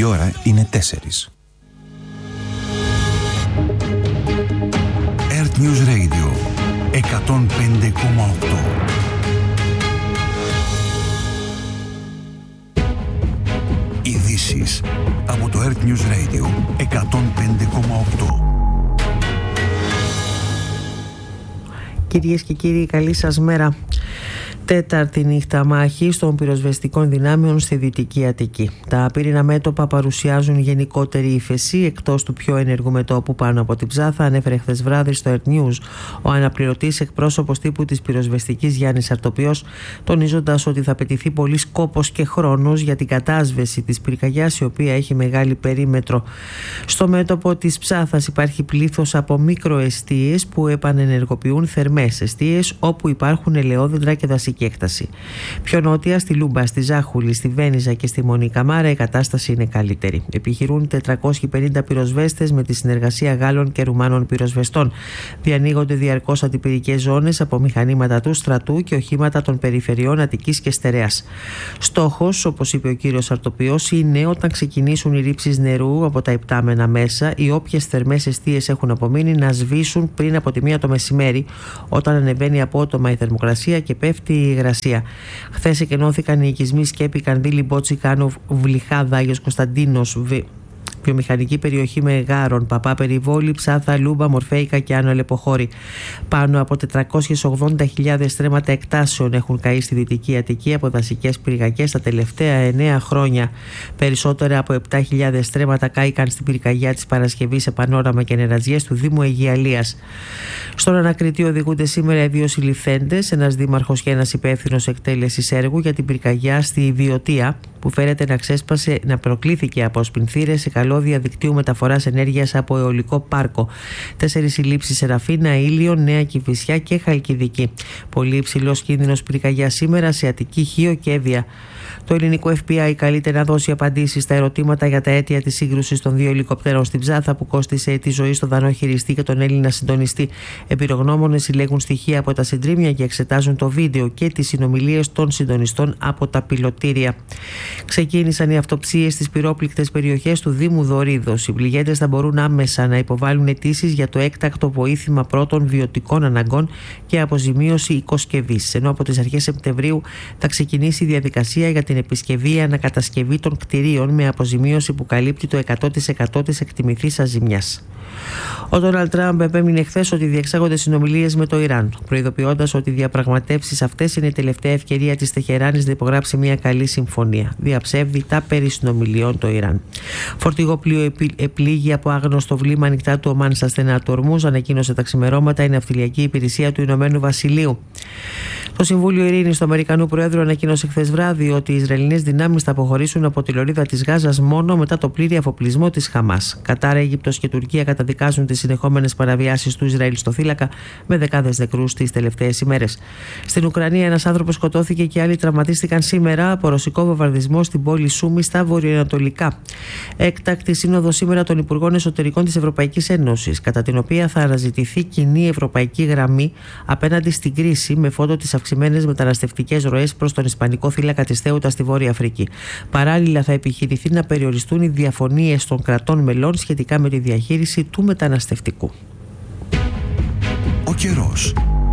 ώρα είναι 4. Earth News Radio 105,8. Ειδήσεις από το Earth News Radio 105,8. Κυρίες και κύριοι, καλή σας μέρα. Τέταρτη νύχτα μάχης των πυροσβεστικών δυνάμεων στη Δυτική Αττική. Τα πύρινα μέτωπα παρουσιάζουν γενικότερη ύφεση εκτός του πιο ενεργού μετώπου πάνω από την Ψάθα, ανέφερε χθες βράδυ στο Earth News ο αναπληρωτής εκπρόσωπος τύπου της πυροσβεστικής Γιάννης Αρτοπιός, τονίζοντας ότι θα απαιτηθεί πολύς κόπος και χρόνος για την κατάσβεση της πυρκαγιάς, η οποία έχει μεγάλη περίμετρο. Στο μέτωπο της Ψάθας υπάρχει πλήθος από μικροεστίες που επανενεργοποιούν θερμές εστίες όπου υπάρχουν ελαιόδεντρα και δασική έκταση. Πιο νότια, στη Λούμπα, στη Ζάχουλη, στη Βένιζα και στη Μονή Καμάρα, η κατάσταση είναι καλύτερη. Επιχειρούν 450 πυροσβέστες με τη συνεργασία Γάλλων και Ρουμάνων πυροσβεστών. Διανοίγονται διαρκώς αντιπυρικές ζώνες από μηχανήματα του στρατού και οχήματα των περιφερειών Αττικής και Στερεάς. Στόχος, όπως είπε ο κύριος Αρτοπιός, είναι όταν ξεκινήσουν οι ρήψεις νερού από τα υπτάμενα μέσα, οι όποιες θερμές εστίες έχουν απομείνει να σβήσουν πριν από τη 1 το μεσημέρι, όταν ανεβαίνει απότομα η θερμοκρασία και πέφτει η υγρασία. Χθες εκενώθηκαν οι οικισμοί Σκέπη, Κανδύλη, Μπότσι, Κάνου, Βλυχάδα, Άγιος Κωνσταντίνος, βιομηχανική περιοχή Μεγάρων, Παπά Περιβόλη, Ψάθα, Λούμπα, Μορφέικα και Άνω Αλεποχώρη. Πάνω από 480.000 στρέμματα εκτάσεων έχουν καεί στη Δυτική Αττική από δασικές πυρκαγιές τα τελευταία 9 χρόνια. Περισσότερα από 7.000 στρέμματα κάηκαν στην πυρκαγιά της Παρασκευής σε Πανόραμα και Νεραζιές του Δήμου Αιγιαλίας. Στον ανακριτή οδηγούνται σήμερα οι 2 συλληφθέντες, ένας δήμαρχος και ένας υπεύθυνος εκτέλεσης έργου για την πυρκαγιά στη Βιωτία, που φέρεται να προκλήθηκε από σπινθήρες σε καλώδια δικτύου μεταφοράς ενέργειας από αιωλικό πάρκο. 4 συλλήψεις σε Ραφίνα, Ήλιο, Νέα Κηφισιά και Χαλκιδική. Πολύ υψηλός κίνδυνος πυρκαγιά σήμερα σε Αττική, Χίο και Εύβοια. Το ελληνικό FBI καλείται να δώσει απαντήσεις στα ερωτήματα για τα αίτια της σύγκρουσης των 2 ελικοπτέρων στην Ψάθα που κόστισε τη ζωή στον Δανό χειριστή και τον Έλληνα συντονιστή. Εμπειρογνώμονες συλλέγουν στοιχεία από τα συντρίμμια και εξετάζουν το βίντεο και τις συνομιλίες των συντονιστών από τα πιλωτήρια. Ξεκίνησαν οι αυτοψίες στις πυρόπληκτες περιοχές του Δήμου Δωρίδος. Οι πληγέντες θα μπορούν άμεσα να υποβάλουν αιτήσεις για το έκτακτο βοήθημα πρώτων βιωτικών αναγκών και αποζημίωση οικοσκευής. Ενώ από τις αρχές Σεπτεμβρίου θα ξεκινήσει η διαδικασία για την επισκευή ανακατασκευή των κτηρίων με αποζημίωση που καλύπτει το 100% της εκτιμηθής αζημιάς. Ο Ντόναλντ Τραμπ επέμεινε χθες ότι διεξάγονται συνομιλίες με το Ιράν, προειδοποιώντας ότι οι διαπραγματεύσεις αυτές είναι η τελευταία ευκαιρία της Τεχεράνης να υπογράψει μια καλή συμφωνία. Διαψεύδει τα περί συνομιλιών το Ιράν. Φορτηγό πλοίο επλήγει από άγνωστο βλήμα ανοιχτά του Ομάν στα στενά του Ορμούζ, ανακοίνωσε τα ξημερώματα η ναυτιλιακή υπηρεσία του Ηνωμένου Βασιλείου. Το Συμβούλιο Ειρήνης του Αμερικανού Προέδρου ανακοίνωσε χθες βράδυ ότι οι Ισραηλινές δυνάμεις θα αποχωρήσουν από τη λωρίδα της Γάζας μόνο μετά το πλήρη αφοπλισμό της Χαμάς. Κατάρ, Αίγυπτος και Τουρκία καταδικάζουν τις συνεχόμενες παραβιάσεις του Ισραήλ στο θύλακα με δεκάδες νεκρούς τις τελευταίες ημέρες. Στην Ουκρανία, ένας άνθρωπος σκοτώθηκε και άλλοι τραυματίστηκαν σήμερα από ρωσικό βομβαρδισμό στην πόλη Σούμι στα βορειοανατολικά. Έκτακτη σύνοδο σήμερα των Υπουργών Εσωτερικών της Ευρωπαϊκής Ένωσης, κατά την οποία θα αναζητηθεί κοινή ευρωπαϊκή γραμμή απέναντι στην κρίση με φόντο τις αυξημένες μεταναστευτικές ροές προς τον Ισπανικό θύλακα της Θέουτα στη Βόρεια Αφρική. Παράλληλα, θα επιχειρηθεί να περιοριστούν οι διαφωνίες των κρατών μελών σχετικά με τη διαχείριση του μεταναστευτικού. Ο καιρός.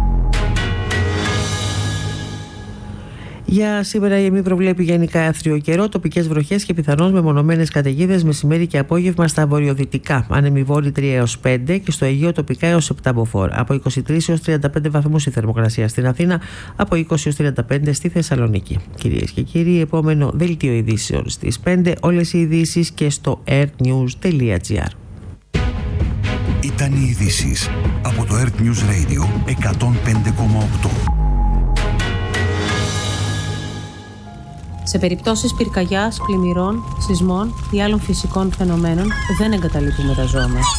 Για σήμερα η ΕΜΗ προβλέπει γενικά άθριο καιρό, τοπικές βροχές και πιθανώς μεμονωμένες καταιγίδες μεσημέρι και απόγευμα στα βορειοδυτικά. Άνεμη βόρη 3 έως 5 και στο Αιγαίο τοπικά έως 7 μποφόρ. Από 23 έως 35 βαθμούς η θερμοκρασία στην Αθήνα, από 20 έως 35 στη Θεσσαλονίκη. Κυρίες και κύριοι, επόμενο δελτίο ειδήσεων στις 5. Όλες οι ειδήσεις και στο earthnews.gr. Ήταν οι ειδήσεις από το Earth News Radio 105,8. Σε περιπτώσεις πυρκαγιάς, πλημμυρών, σεισμών ή άλλων φυσικών φαινομένων δεν εγκαταλείπουμε τα ζώα μας.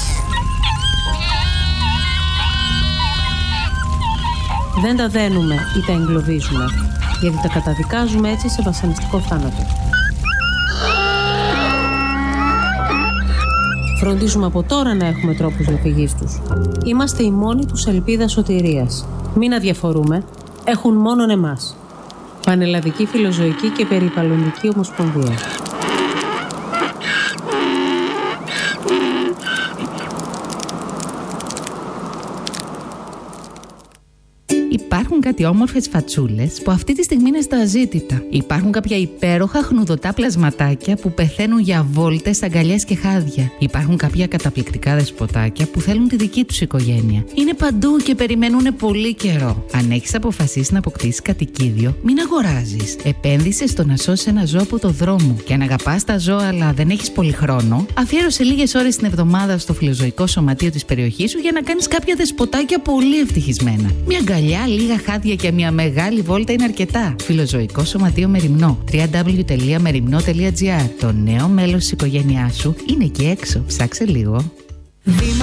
Δεν τα δένουμε ή τα εγκλωβίζουμε, γιατί τα καταδικάζουμε έτσι σε βασανιστικό θάνατο. Φροντίζουμε από τώρα να έχουμε τρόπους διαφυγής τους. Είμαστε η μόνη τους ελπίδα σωτηρίας. Μην αδιαφορούμε, έχουν μόνον εμάς. Πανελλαδική Φιλοζωική και Περιβαλλοντική Ομοσπονδία. Υπάρχουν κάτι όμορφες φατσούλες που αυτή τη στιγμή είναι στα αζήτητα. Υπάρχουν κάποια υπέροχα χνουδωτά πλασματάκια που πεθαίνουν για βόλτες, αγκαλιές και χάδια. Υπάρχουν κάποια καταπληκτικά δεσποτάκια που θέλουν τη δική τους οικογένεια. Είναι παντού και περιμένουν πολύ καιρό. Αν έχεις αποφασίσει να αποκτήσεις κατοικίδιο, μην αγοράζεις. Επένδυσε στο να σώσεις ένα ζώο από το δρόμο. Και αν αγαπάς τα ζώα αλλά δεν έχεις πολύ χρόνο, αφιέρωσε λίγες ώρες την εβδομάδα στο φιλοζωικό σωματείο της περιοχής σου για να κάνεις κάποια δεσποτάκια πολύ ευτυχισμένα. Μια αγκαλιά, λίγα χάδια και μια μεγάλη βόλτα είναι αρκετά. Φιλοζωικό σωματείο Μεριμνό. www.merimno.gr. Το νέο μέλος της οικογένειάς σου είναι εκεί έξω. Ψάξε λίγο.